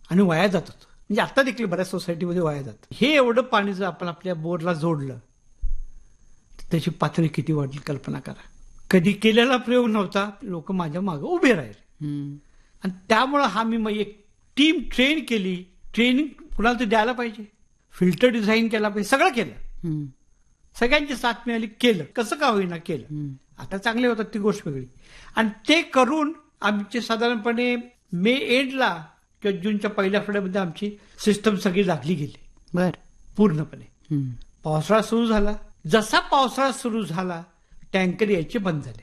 आणि वाया जात होतं. म्हणजे आता देखील बऱ्याच सोसायटीमध्ये वाया जातं. हे एवढं पाणी जर आपण आपल्या बोरला जोडलं तर त्याची पातळी किती वाढली कल्पना करा. कधी केलेला प्रयोग नव्हता, लोक माझ्या मागं उभे राहिले. आणि त्यामुळं हा मी मग एक टीम ट्रेन केली. ट्रेनिंग कुणाला तर द्यायला पाहिजे, फिल्टर डिझाईन केला पाहिजे, सगळं केलं. सगळ्यांची साथ मिळाली, केलं, कसं का होईना केलं. आता चांगले होतात ती गोष्ट वेगळी. आणि ते करून आमचे साधारणपणे मे एंडला किंवा जूनच्या पहिल्या आठवड्यामध्ये आमची सिस्टम सगळी लागली गेली बर पूर्णपणे. पावसाळा सुरू झाला. जसा पावसाळा सुरू झाला टँकर यायचे बंद झाले.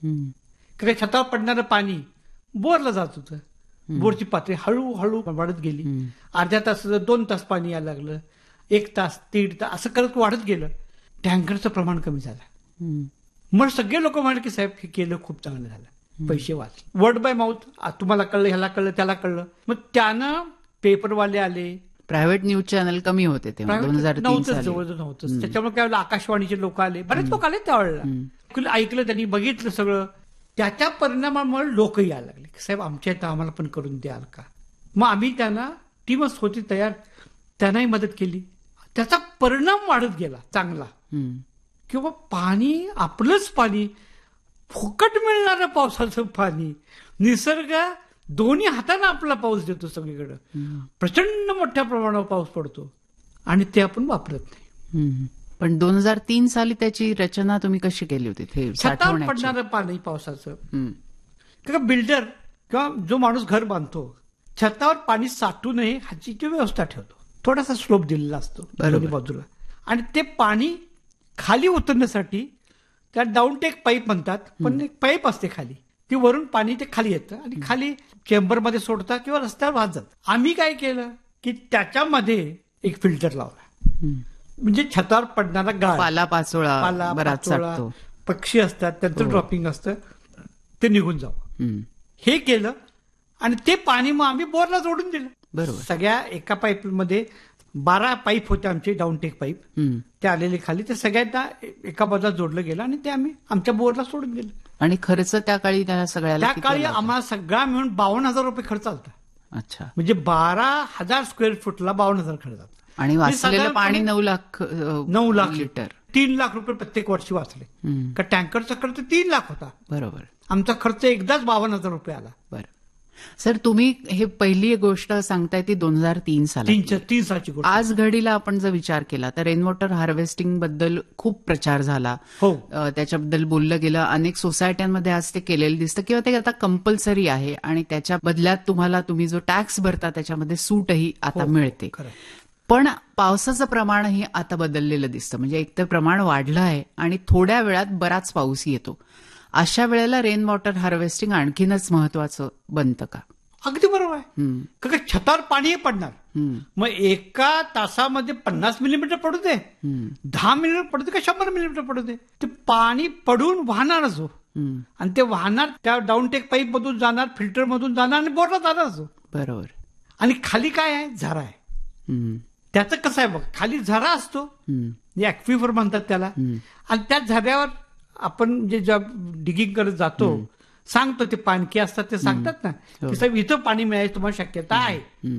कारण छतावर पडणारं पाणी बोरला जात होतं. बोरची पातळी हळूहळू वाढत गेली. अर्ध्या तास 2 तास पाणी यायला लागलं, 1 तास 1.5 तास असं करत वाढत गेलं. टँकरचं प्रमाण कमी झालं. मग सगळे लोक म्हणाले की साहेब हे केलं खूप चांगलं झालं, पैसे वाचले. वर्ड बाय माउथ, तुम्हाला कळलं, ह्याला कळलं, त्याला कळलं. मग त्यानं पेपरवाले आले. प्रायव्हेट न्यूज चॅनल कमी होते तेव्हा 2003 नव्हतं, जवळजवळ नव्हतं. त्याच्यामुळे काय आकाशवाणीचे लोक आले, बरेच लोक आले त्यावेळेला. ऐकलं त्यांनी, बघितलं सगळं. त्याच्या परिणामामुळे लोक यायला लागले की साहेब आमच्या इथं आम्हाला पण करून द्याल का. मग आम्ही त्यांना, टीमच होती तयार, त्यांनाही मदत केली. त्याचा परिणाम वाढत गेला चांगला. किंवा पाणी, आपलंच पाणी, फुकट मिळणारं पावसाचं पाणी, निसर्ग दोन्ही हाताने आपला पाऊस देतो सगळीकडे. प्रचंड मोठ्या प्रमाणावर पाऊस पडतो आणि ते आपण वापरत नाही. पण 2003 साली त्याची रचना तुम्ही कशी केली होती? छतावर पडणारं पाणी पावसाचं. कारण बिल्डर किंवा जो माणूस घर बांधतो छतावर पाणी साठू नये ह्याची व्यवस्था ठेवतो. थोडासा स्लोप दिलेला असतो दोन्ही बाजूला. आणि ते पाणी खाली उतरण्यासाठी त्यात डाऊनटेक पाईप म्हणतात, पण एक पाईप असते खाली, ती वरून पाणी ते खाली येतं आणि खाली चेंबरमध्ये सोडतात किंवा रस्त्यावर वाहत जातं. आम्ही काय केलं की त्याच्यामध्ये एक फिल्टर लावला. म्हणजे छतावर पडणारा गाळ, पाला, पक्षी असतात त्यांचं ड्रॉपिंग असतं, ते निघून जावं. हे केलं आणि ते पाणी मग आम्ही बोरला जोडून दिलं. बरोबर. सगळ्या एका पाईपमध्ये 12 पाईप होते आमचे, डाऊनटेक पाईप, ते आलेले खाली. ते सगळ्यांना एका बाजूला जोडलं गेलं आणि ते आम्ही आमच्या बोरला सोडून दिलं. आणि खर्च त्या काळी त्या सगळ्याला, त्या काळी आम्हाला सगळा मिळून 52,000 रुपये खर्च आलता. अच्छा. म्हणजे 12,000 स्क्वेअर फुटला 52,000 खर्च आला. आणि वाचलेलं पाणी 9 लाख लिटर, 3 लाख रुपये प्रत्येक वर्षी वाचले. कारण टँकरचा खर्च 3 लाख होता. बरोबर. आमचा खर्च एकदाच 52,000 रुपये आला. बरं सर, तुम्ही हे पहिली गोष्ट सांगताय ती 2003 सालाची गोष्ट. आज घडीला आपण जर विचार केला तर रेन वॉटर हार्वेस्टिंग बद्दल खूप प्रचार झाला. हो. त्याच्याबद्दल बोललं गेलं. अनेक सोसायट्यांमध्ये आज ते केलेलं दिसतं किंवा ते आता कंपल्सरी आहे आणि त्याच्या बदल्यात तुम्ही जो टॅक्स भरता त्याच्यामध्ये सूटही आता मिळते. पण पावसाचं प्रमाणही आता बदललेलं दिसतं. म्हणजे एकतर प्रमाण वाढलं आहे आणि थोड्या वेळात बराच पाऊस येतो. अशा वेळेला रेन वॉटर हार्वेस्टिंग आणखीनच महत्वाचं बनतं का? अगदी बरोबर आहे. कारण छतावर पाणी पडणार. मग एका तासामध्ये 50 मिलीमीटर पडू दे, 10 मिलीमीटर पडू दे का 100 मिलीमीटर पडू दे, ते पाणी पडून वाहणारच हो. आणि ते वाहणार, त्या डाऊनटेक पाईप मधून जाणार, फिल्टर मधून जाणार आणि बोरला जाणारच हो. बरोबर. आणि खाली काय आहे? झरा आहे. त्याचं कसं आहे बघ, खाली झरा असतो, ऍक्विफर म्हणतात त्याला. आणि त्या झऱ्यावर आपण जे डिगिंग करत जातो, सांगतो ते पाणकी असतात ते सांगतात ना की साहेब इथं पाणी मिळायची तुम्हाला शक्यता आहे.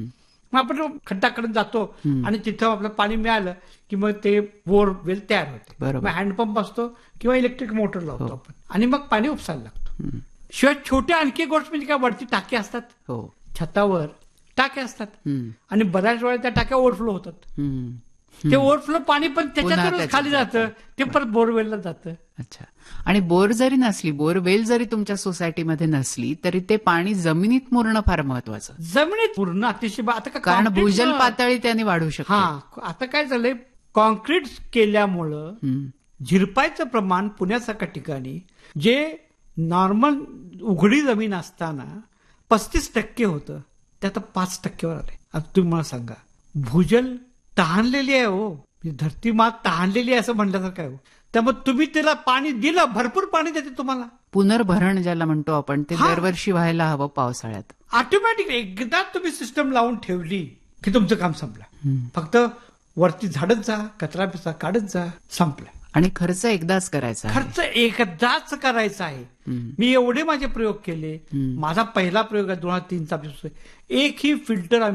मग आपण खड्डा करत जातो आणि तिथं आपलं पाणी मिळालं की मग ते बोर वेल तयार होते. मग हँडपंप असतो किंवा इलेक्ट्रिक मोटर लावतो आपण आणि मग पाणी उपसायला लागतो. शिवाय छोट्या आणखी गोष्ट म्हणजे काय, वरती टाके असतात, छतावर टाके असतात आणि बऱ्याच वेळा त्या टाक्या ओव्हरफ्लो होतात. ते ओव्हरफ्लो पाणी पण त्याच्यातूनच खाली जातं, ते परत बोरवेलला जातं. अच्छा. आणि बोर जरी नसली, बोरवेल जरी तुमच्या सोसायटीमध्ये नसली तरी ते पाणी जमिनीत मुरणं फार महत्वाचं. जमिनीत मुरणं अतिशय, आता कारण भूजल पातळी त्याने वाढू शकते. आता काय झालंय, कॉन्क्रीट केल्यामुळं झिरपायचं प्रमाण पुण्यासारख्या ठिकाणी जे नॉर्मल उघडी जमीन असताना 35% होतं, ते आता 5%वर आले. आता तुम्ही मला सांगा, भूजल तहानलेली आहे हो, धरती मात तहानलेली आहे असं म्हणल्यासारखं आहे हो. त्यामुळे तुम्ही त्याला पाणी दिलं, भरपूर पाणी देते तुम्हाला. पुनर्भरण ज्याला म्हणतो आपण, ते दरवर्षी व्हायला हवं पावसाळ्यात. ऑटोमॅटिक एकदा तुम्ही सिस्टम लावून ठेवली की तुमचं काम संपलं. फक्त वरती झाडत जा, कचरा पिसा काढत जा, संपलं. आणि खर्च एकदाच करायचा, खर्च एकदाच करायचा आहे. मी एवढे माझे प्रयोग केले. माझा पहिला प्रयोग आहे 2003चा. एकही फिल्टर